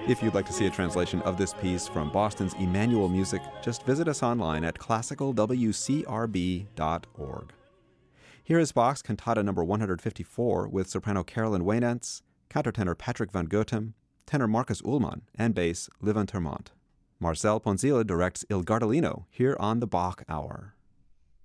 If you'd like to see a translation of this piece from Boston's Emmanuel Music, just visit us online at classicalwcrb.org. Here is Bach's Cantata No. 154 with soprano Carolyn Waynants, countertenor Patrick van Gotem, tenor Marcus Ullmann, and bass Livin Termont. Marcel Ponzilla directs Il Gardellino here on the Bach Hour.